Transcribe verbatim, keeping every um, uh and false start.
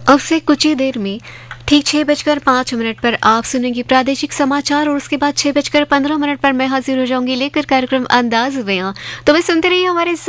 अब से कुछ ही देर में ठीक छह बजकर पाँच मिनट पर आप सुनेंगे प्रादेशिक समाचार और उसके बाद छह बजकर पंद्रह मिनट पर मैं हाजिर हो जाऊंगी लेकर कार्यक्रम अंदाज बयां। तो वे सुनते रहिए हमारे